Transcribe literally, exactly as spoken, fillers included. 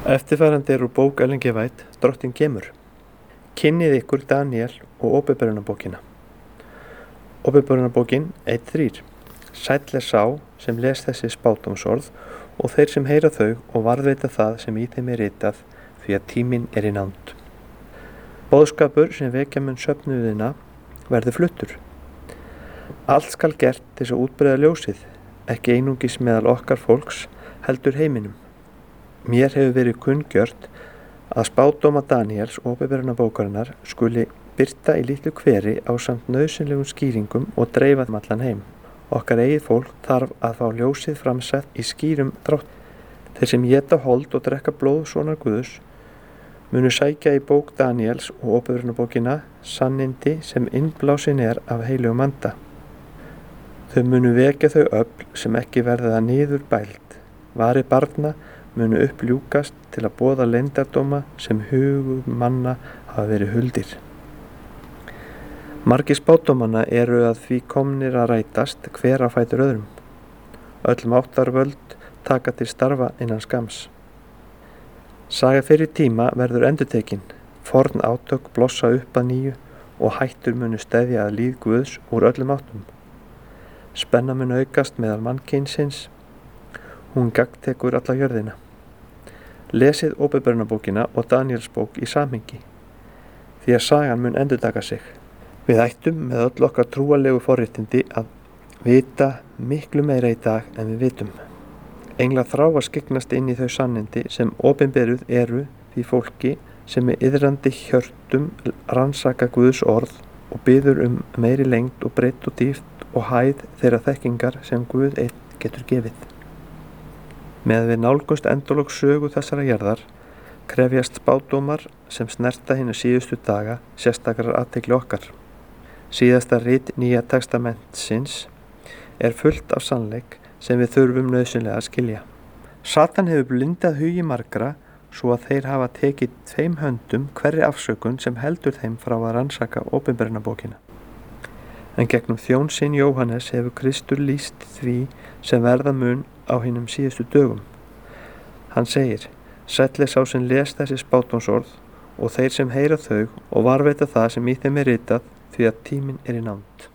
Eftirfarandi er úr bók Ellen G. White, Drottinn kemur. Kynnið ykkur Daníel og Ópenbarunarbókina. Ópenbarunarbókin einn þrír. Sæll er sá sem les þessi spádómsorð og þeir sem heyra þau og varðveita það sem í þeim er ritað, því að tíminn er í nánd. Boðskapur sem vekja mun söfnuðina verður fluttur. Allt skal gert til að útbreiða ljósið, ekki einungis meðal okkar fólks, heldur heiminum. Mér hefur verið kunngjört að spádóma Daníels og Ópenbarunarbókarinnar skuli birta í litlu hveri ásamt nauðsynlegum skýringum og dreifa þeim allan heim. Okkar eigið fólk þarf að fá ljósið framsett í skýrum drátt. Þeir sem éta hold og drekka blóð sonar Guðs munu sækja í bók Daníels og Ópenbarunarbókina sannindi sem innblásin er af heilögum anda. Þau munu vekja þau öfl sem ekki verða niður bæld. Varir barna munu uppljúkast til að boða leyndardóma sem hugum manna hafa verið huldir. Margir spádómanna eru að því komnir að rætast hver á fætur öðrum. Öll máttarvöld taka til starfa innan skams. Saga fyrir tíma verður endurtekin, forn átök blossa upp að nýju og hættur munu steðja að líð Guðs úr öllum áttum. Spenna mun aukast meðal mannkynsins, hún gagntekur alla jörðina. Lesið Ópenbarunarbókina og Daníelsbók í samhengi, því að sagan mun endurtaka sig. Við ættum með öll okkar trúarlegu forréttindi að vita miklu meira í dag en við vitum. Englar þrá að skyggnast inn í þau sannindi sem opinberuð eru því fólki sem með iðrandi hjörtum rannsaka Guðs orð og biður um meiri lengd og breidd og dýpt og hæð þeirra þekkingar sem Guð einn getur gefið. Með við nálgumst endalok sögu þessara jarðar krefjast spádómar sem snerta hina síðustu daga sérstakrar athygli okkar. Síðasta rit Nýja testamentsins er fullt af sannleik sem við þurfum nauðsynlega að skilja. Satan hefur blindað hugi margra svo að þeir hafa tekið tveim höndum hverri afsökun sem heldur þeim frá að rannsaka Ópenbarunarbókina. En gegnum þjón sinn Jóhannes hefur Kristur lýst því sem verða mun á hinum síðustu dögum. Hann segir, sæll er sá sem les þessi spádómsorð og þeir sem heyra þau og varðveita það sem í þeim er ritað, því að tíminn er í nánd.